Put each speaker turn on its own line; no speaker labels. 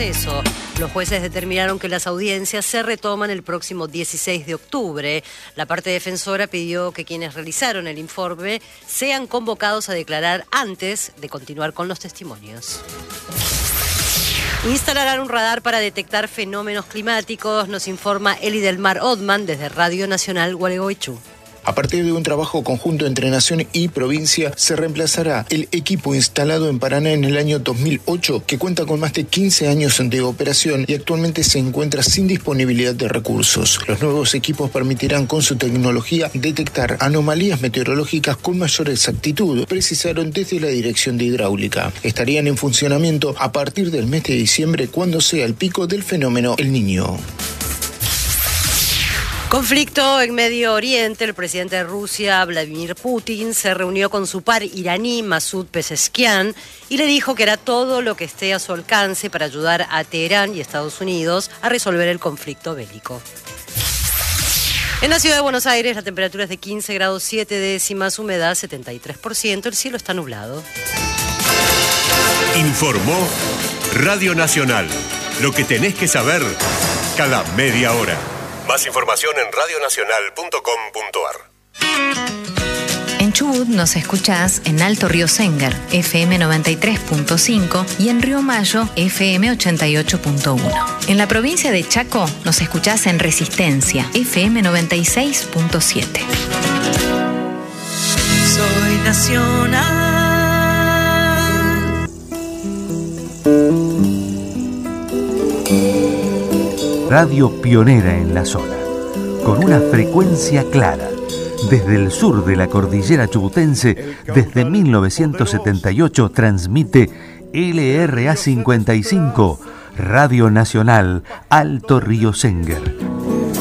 proceso. Los jueces determinaron que las audiencias se retoman el próximo 16 de octubre. La parte defensora pidió que quienes realizaron el informe sean convocados a declarar antes de continuar con los testimonios. Instalarán un radar para detectar fenómenos climáticos, nos informa Elidelmar Odman desde Radio Nacional Gualeguaychú.
A partir de un trabajo conjunto entre Nación y provincia, se reemplazará el equipo instalado en Paraná en el año 2008, que cuenta con más de 15 años de operación y actualmente se encuentra sin disponibilidad de recursos. Los nuevos equipos permitirán con su tecnología detectar anomalías meteorológicas con mayor exactitud, precisaron desde la Dirección de Hidráulica. Estarían en funcionamiento a partir del mes de diciembre, cuando sea el pico del fenómeno El Niño.
Conflicto en Medio Oriente. El presidente de Rusia, Vladimir Putin, se reunió con su par iraní, Masoud Pezeshkian, y le dijo que hará todo lo que esté a su alcance para ayudar a Teherán y Estados Unidos a resolver el conflicto bélico. En la ciudad de Buenos Aires, la temperatura es de 15 grados 7 décimas, humedad 73%, el cielo está nublado.
Informó Radio Nacional. Lo que tenés que saber cada media hora. Más información en radionacional.com.ar.
En Chubut nos escuchás en Alto Río Sengar, FM 93.5 y en Río Mayo, FM 88.1. En la provincia de Chaco nos escuchás en Resistencia, FM 96.7.
Soy nacional.
Radio pionera en la zona, con una frecuencia clara, desde el sur de la cordillera chubutense, desde 1978 transmite LRA 55, Radio Nacional Alto Río Sengar.